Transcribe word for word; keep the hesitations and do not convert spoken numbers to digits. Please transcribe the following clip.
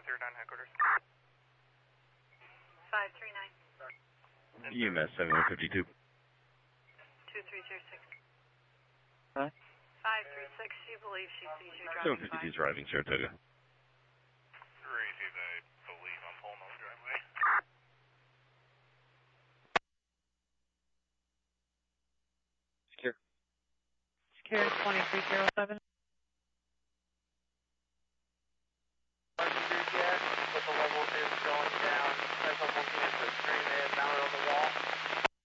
Third on headquarters. five three nine. E M S seven one fifty-two. two three zero six. Huh? five three six, she believes she sees you driving seven fifty-two is driving Saratoga. Racing, I believe I'm pulling on the driveway. Secure. Secure twenty-three zero seven.